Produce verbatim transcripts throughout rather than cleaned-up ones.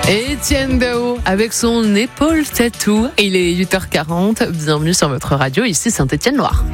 Étienne Dao avec son épaule tatou. Il est huit heures quarante. Bienvenue sur votre radio, ici Saint-Étienne-Loire.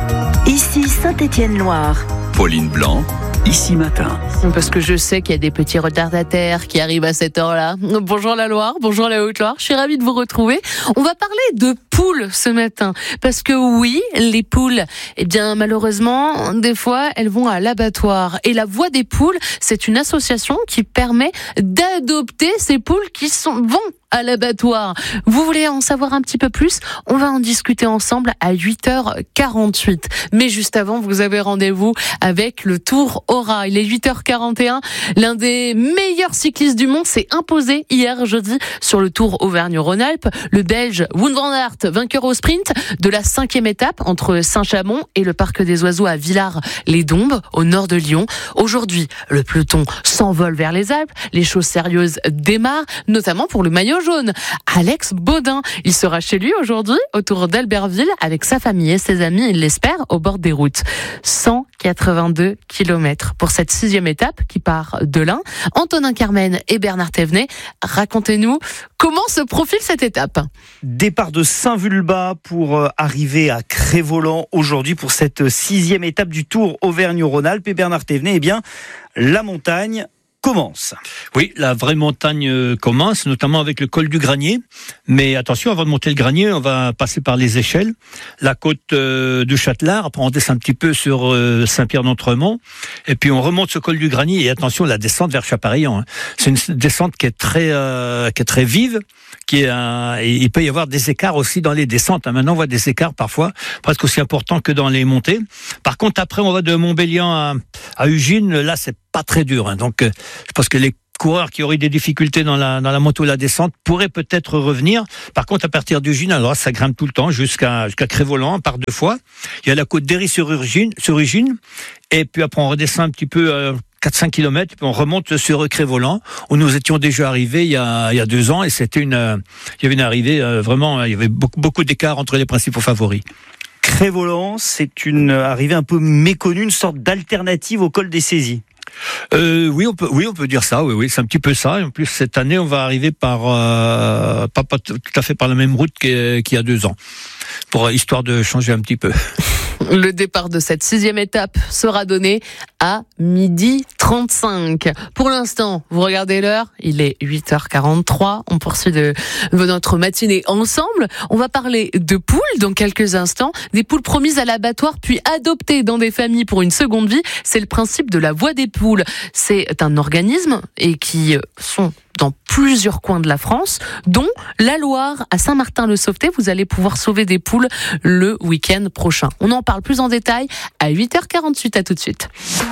Ici Saint-Étienne-Loire. Pauline Blanc, ici matin. Parce que je sais qu'il y a des petits retardataires qui arrivent à cette heure-là. Bonjour la Loire, bonjour la Haute-Loire. Je suis ravie de vous retrouver. On va parler de poules ce matin. Parce que oui, les poules, eh bien, malheureusement, des fois, elles vont à l'abattoir. Et la Voix des poules, c'est une association qui permet d'adopter ces poules qui sont, vont à l'abattoir. Vous voulez en savoir un petit peu plus? On va en discuter ensemble à huit heures quarante-huit. Mais juste avant, vous avez rendez-vous avec le Tour Aura. Il est huit heures quarante et un. L'un des meilleurs cyclistes du monde s'est imposé hier jeudi sur le Tour Auvergne-Rhône-Alpes. Le Belge Wout van Aert, vainqueur au sprint de la cinquième étape entre Saint-Chamond et le Parc des Oiseaux à Villars-les-Dombes, au nord de Lyon. Aujourd'hui, le peloton s'envole vers les Alpes. Les choses sérieuses démarrent, notamment pour le maillot jaune. Alex Baudin, il sera chez lui aujourd'hui autour d'Albertville avec sa famille et ses amis, il l'espère, au bord des routes. cent quatre-vingt-deux kilomètres pour cette sixième étape qui part de l'Ain. Antonin Carmen et Bernard Thévenet, racontez-nous comment se profile cette étape. Départ de Saint-Vulbas pour arriver à Crest-Voland aujourd'hui pour cette sixième étape du Tour Auvergne-Rhône-Alpes. Et Bernard Thévenet, eh bien, la montagne commence. Oui, la vraie montagne commence, notamment avec le col du Granier. Mais attention, avant de monter le Granier, on va passer par les échelles, la côte de Châtelard, après on descend un petit peu sur Saint-Pierre-d'Entremont, et puis on remonte ce col du Granier, et attention, la descente vers Chapareillan. C'est une descente qui est très, euh, qui est très vive, qui est, euh, et il peut y avoir des écarts aussi dans les descentes. Maintenant, on voit des écarts parfois, presque aussi importants que dans les montées. Par contre, après, on va de Montbéliand à, à Ugine, là, c'est pas très dur, hein. Donc, euh, je pense que les coureurs qui auraient des difficultés dans la, dans la moto ou la descente pourraient peut-être revenir. Par contre, à partir d'Ugine, alors ça grimpe tout le temps jusqu'à, jusqu'à Crest-Voland par deux fois. Il y a la côte d'Héry-sur-Ugine, sur Ugine, et puis après on redescend un petit peu euh, quatre à cinq kilomètres, puis on remonte sur Crest-Voland, où nous étions déjà arrivés il y a, il y a deux ans, et c'était une, euh, il y avait une arrivée euh, vraiment, il y avait beaucoup, beaucoup d'écart entre les principaux favoris. Crest-Voland, c'est une arrivée un peu méconnue, une sorte d'alternative au col des Saisies. Euh, oui, on peut, oui, on peut dire ça. Oui, oui, c'est un petit peu ça. Et en plus, cette année, on va arriver par euh, pas, pas tout à fait par la même route qu'il y a deux ans, pour histoire de changer un petit peu. Le départ de cette sixième étape sera donné à midi trente-cinq. Pour l'instant, vous regardez l'heure, il est huit heures quarante-trois. On poursuit de, de notre matinée ensemble. On va parler de poules dans quelques instants. Des poules promises à l'abattoir puis adoptées dans des familles pour une seconde vie. C'est le principe de la Voix des poules. C'est un organisme et qui sont dans plusieurs coins de la France, dont la Loire, à Saint-Martin-le-Sauveté. Vous allez pouvoir sauver des poules le week-end prochain. On en parle plus en détail à huit heures quarante-huit. À tout de suite.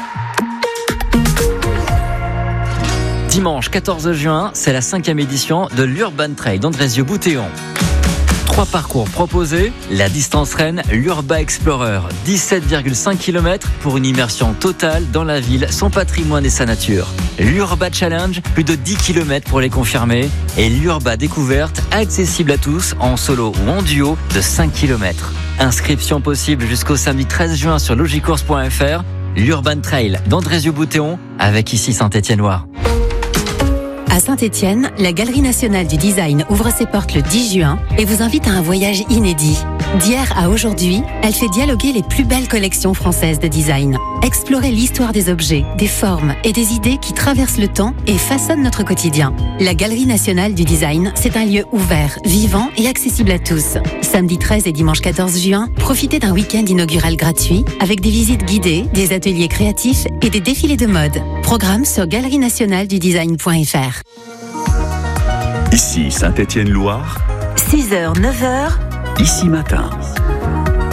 Dimanche quatorze juin, c'est la cinquième édition de l'Urban Trail d'Andrézieux-Boutéon. Trois parcours proposés, la distance Rennes, l'Urba Explorer, dix-sept virgule cinq kilomètres pour une immersion totale dans la ville, son patrimoine et sa nature. L'Urba Challenge, plus de dix kilomètres pour les confirmer. Et l'Urba Découverte, accessible à tous, en solo ou en duo, de cinq kilomètres. Inscription possible jusqu'au samedi treize juin sur logicourse point f r. L'Urban Trail d'Andrézieux-Boutéon, avec ici Saint-Étienne-Loire. À Saint-Étienne, la Galerie nationale du design ouvre ses portes le dix juin et vous invite à un voyage inédit. D'hier à aujourd'hui, elle fait dialoguer les plus belles collections françaises de design. Explorez l'histoire des objets, des formes et des idées qui traversent le temps et façonnent notre quotidien. La Galerie nationale du design, c'est un lieu ouvert, vivant et accessible à tous. Samedi treize et dimanche quatorze juin, profitez d'un week-end inaugural gratuit avec des visites guidées, des ateliers créatifs et des défilés de mode. Programme sur galerie nationale du design point f r. Ici Saint-Étienne-Loire. six heures, neuf heures. Ici matin.